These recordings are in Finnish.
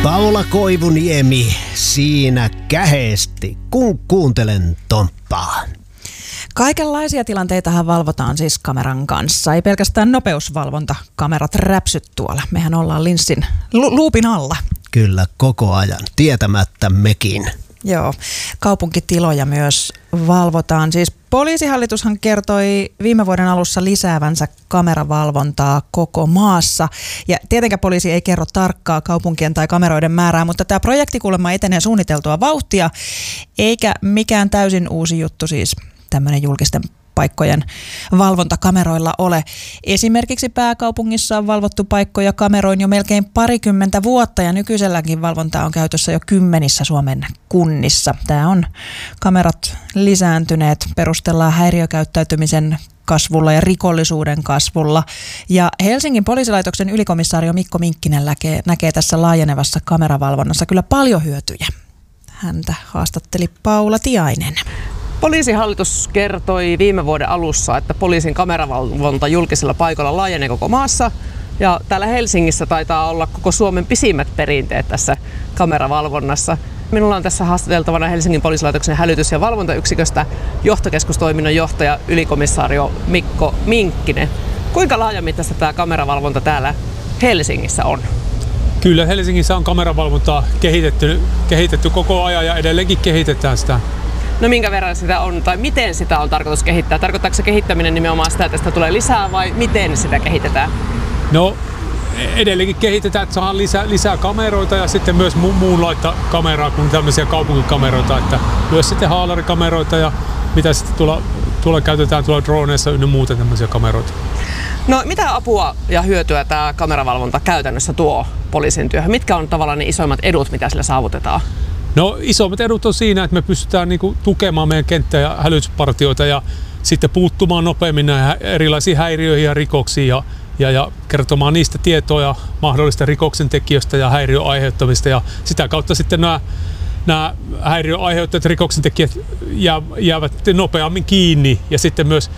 Paula Koivuniemi siinä käheesti, kun kuuntelen Tomppaa. Kaikenlaisia tilanteitahan valvotaan siis kameran kanssa. Ei pelkästään nopeusvalvonta, kamerat räpsyt tuolla. Mehän ollaan linssin luupin alla. Kyllä, koko ajan, tietämättä mekin. Joo, kaupunkitiloja myös valvotaan. Siis poliisihallitushan kertoi viime vuoden alussa lisäävänsä kameravalvontaa koko maassa. Ja tietenkään poliisi ei kerro tarkkaa kaupunkien tai kameroiden määrää, mutta tämä projekti kuulemma etenee suunniteltua vauhtia, eikä mikään täysin uusi juttu siis tämmöinen julkisten paikkojen valvontakameroilla ole. Esimerkiksi pääkaupungissa on valvottu paikkoja kameroin jo melkein 20 vuotta ja nykyiselläkin valvontaa on käytössä jo 10 Suomen kunnissa. Tämä on kamerat lisääntyneet, perustellaan häiriökäyttäytymisen kasvulla ja rikollisuuden kasvulla. Ja Helsingin poliisilaitoksen ylikomissaario Mikko Minkkinen näkee tässä laajenevassa kameravalvonnassa kyllä paljon hyötyjä. Häntä haastatteli Paula Tiainen. Poliisihallitus kertoi viime vuoden alussa, että poliisin kameravalvonta julkisilla paikoilla laajenee koko maassa. Ja täällä Helsingissä taitaa olla koko Suomen pisimmät perinteet tässä kameravalvonnassa. Minulla on tässä haastateltavana Helsingin poliisilaitoksen hälytys- ja valvontayksiköstä johtokeskustoiminnon johtaja ylikomissaario Mikko Minkkinen. Kuinka laajamittaista tämä kameravalvonta täällä Helsingissä on? Kyllä, Helsingissä on kameravalvontaa kehitetty koko ajan ja edelleenkin kehitetään sitä. No minkä verran sitä on tai miten sitä on tarkoitus kehittää? Tarkoittaako se kehittäminen nimenomaan sitä, että sitä tulee lisää vai miten sitä kehitetään? No edelleenkin kehitetään, että saadaan lisää kameroita ja sitten myös muunlaista kameraa kuin tämmöisiä kaupunkikameroita, että myös sitten haalarikameroita ja mitä sitten tuolla käytetään tuolla droneissa ynnä muuta tämmöisiä kameroita. No mitä apua ja hyötyä tämä kameravalvonta käytännössä tuo poliisin työhön? Mitkä on tavallaan ne isoimmat edut, mitä sillä saavutetaan? No isommat edut on siinä, että me pystytään tukemaan meidän kenttä- ja hälytyspartioita ja sitten puuttumaan nopeammin erilaisiin häiriöihin ja rikoksiin ja kertomaan niistä tietoja mahdollista rikoksen tekijöistä ja häiriön aiheuttamista ja sitä kautta sitten nämä häiriön aiheuttajat rikoksen tekijät jäävät nopeammin kiinni ja sitten myös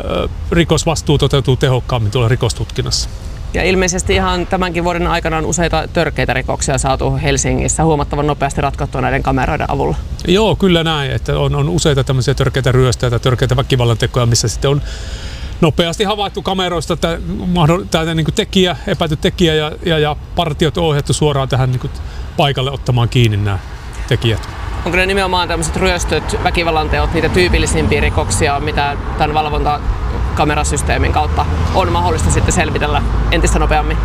rikosvastuu toteutuu tehokkaammin tuolla rikostutkinnassa. Ja ilmeisesti ihan tämänkin vuoden aikana on useita törkeitä rikoksia saatu Helsingissä huomattavan nopeasti ratkottua näiden kameroiden avulla. Joo, kyllä näin, että on useita tämmöisiä törkeitä ryöstöjä tai törkeitä väkivallantekoja, missä sitten on nopeasti havaittu kameroista, että epäilty tekijä ja partiot on ohjattu suoraan tähän paikalle ottamaan kiinni nämä tekijät. Onko ne nimenomaan tämmöiset ryöstöt, väkivallanteot, niitä tyypillisimpiä rikoksia, mitä tämän valvontakamerasysteemin kautta on mahdollista sitten selvitellä entistä nopeammin?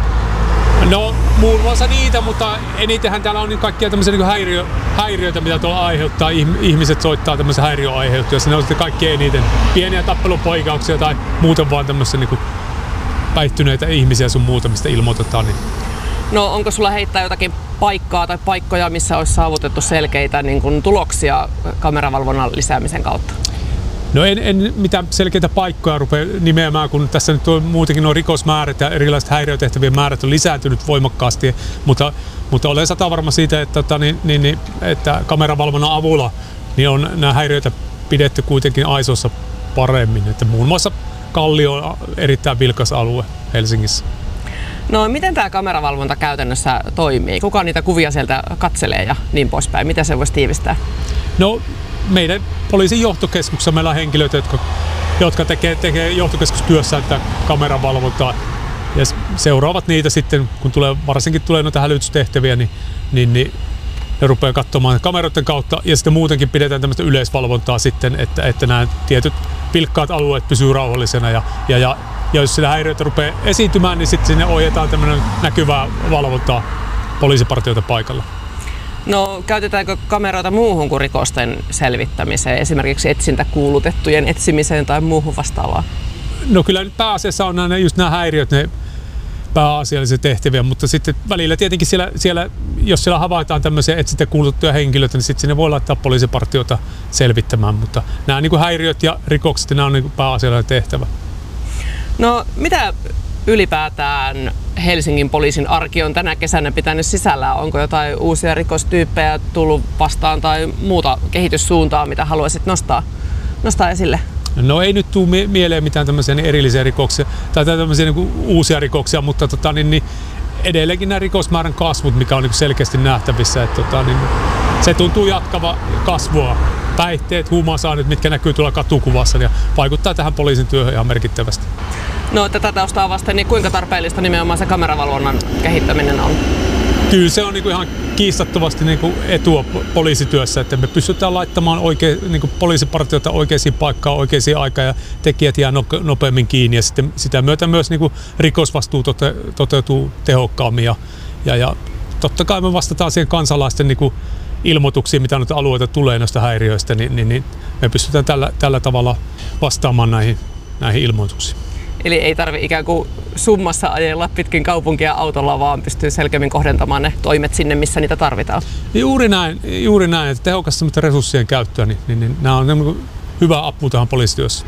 No muun muassa niitä, mutta enitenhän täällä on kaikkia tämmöisiä häiriöitä, mitä tuolla aiheuttaa. Ihmiset soittaa tämmöisiä häiriöaiheuttajia. Ne on sitten kaikkein eniten pieniä tappelupoikauksia tai muuten vaan tämmöisiä päihtyneitä ihmisiä sun muuta, mistä ilmoitetaan. Niin. No onko sulla heittää jotakin paikkaa tai paikkoja, missä olisi saavutettu selkeitä tuloksia kameravalvonnan lisäämisen kautta? No en mitään selkeitä paikkoja rupea nimeämään, kun tässä nyt on muutenkin nuo rikosmäärät ja erilaiset häiriötehtävien määrät on lisääntynyt voimakkaasti, mutta olen satavarma siitä, että kameravalvonnan avulla niin on nämä häiriöitä pidetty kuitenkin aisoissa paremmin, että muun muassa Kallio on erittäin vilkas alue Helsingissä. No miten tämä kameravalvonta käytännössä toimii? Kuka niitä kuvia sieltä katselee ja niin poispäin? Miten se voisi tiivistää? No meidän poliisin johtokeskuksessa meillä on henkilöitä, jotka tekee johtokeskustyössä tätä kameravalvontaa ja seuraavat niitä sitten, kun varsinkin tulee noita hälytystehtäviä, niin ne rupeaa katsomaan kameroiden kautta ja sitten muutenkin pidetään tämmöistä yleisvalvontaa sitten, että nämä tietyt vilkkaat alueet pysyy rauhallisena ja jos sitä häiriöitä rupeaa esiintymään, niin sitten sinne ohjataan tämmöinen näkyvää valvontaa poliisipartioita paikalla. No käytetäänkö kameroita muuhun kuin rikosten selvittämiseen, esimerkiksi etsintäkuulutettujen etsimiseen tai muuhun vastaavaan? No kyllä nyt pääasiassa on nämä häiriöt, ne pääasiallisia tehtäviä, mutta sitten välillä tietenkin siellä jos siellä havaitaan tämmöisiä etsintäkuulutettuja henkilöitä, niin sitten sinne voi laittaa poliisipartioita selvittämään, mutta nämä häiriöt ja rikokset, nämä on pääasiallinen tehtävä. No mitä ylipäätään Helsingin poliisin arki on tänä kesänä pitänyt sisällä? Onko jotain uusia rikostyyppejä tullut vastaan tai muuta kehityssuuntaa, mitä haluaisit nostaa esille? No ei nyt tule mieleen mitään tämmöisiä erillisiä rikoksia tai tämmöisiä uusia rikoksia, mutta edelleenkin nämä rikosmäärän kasvut, mikä on niin selkeästi nähtävissä, että se tuntuu jatkava kasvua. Päihteet, huumausaineet, mitkä näkyy tuolla katukuvassa, ja vaikuttaa tähän poliisin työhön ihan merkittävästi. No tätä taustaa vasten, niin kuinka tarpeellista nimenomaan se kameravalvonnan kehittäminen on? Kyllä se on ihan kiistattomasti etua poliisityössä, että me pystytään laittamaan poliisipartioita oikeisiin paikkaan, oikeisiin aikaan ja tekijät jää nopeammin kiinni ja sitten sitä myötä myös rikosvastuu toteutuu tehokkaammin ja totta kai me vastataan siihen kansalaisten ilmoituksiin, mitä nyt alueita tulee noista häiriöistä, niin me pystytään tällä tavalla vastaamaan näihin ilmoituksiin. Eli ei tarvitse ikään kuin summassa ajella pitkin kaupunkia autolla, vaan pystyy selkeämmin kohdentamaan ne toimet sinne, missä niitä tarvitaan. Juuri näin, että tehokasta resurssien käyttöä, niin nämä on hyvä apu tähän poliisityössä.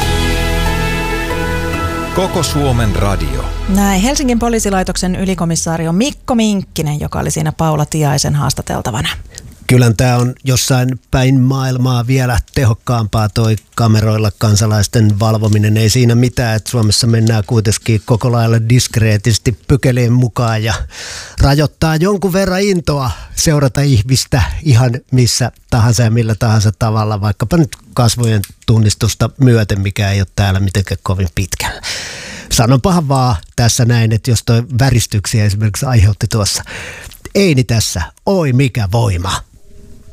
Koko Suomen radio. Näin Helsingin poliisilaitoksen ylikomissaario Mikko Minkkinen, joka oli siinä Paula Tiaisen haastateltavana. Kyllä tämä on jossain päin maailmaa vielä tehokkaampaa toi kameroilla kansalaisten valvominen. Ei siinä mitään, että Suomessa mennään kuitenkin koko lailla diskreetisti pykälien mukaan ja rajoittaa jonkun verran intoa seurata ihmistä ihan missä tahansa ja millä tahansa tavalla, vaikkapa nyt kasvojen tunnistusta myöten, mikä ei ole täällä mitenkään kovin pitkällä. Sanonpahan vaan tässä näin, että jos toi väristyksiä esimerkiksi aiheutti tuossa. Eini tässä, oi mikä voima.